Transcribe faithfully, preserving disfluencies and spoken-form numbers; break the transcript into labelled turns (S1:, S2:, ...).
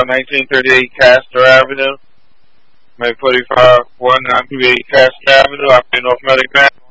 S1: nineteen thirty-eight Castor Avenue. May forty-five one nine two eight Castor Avenue. I'm in North Medic now.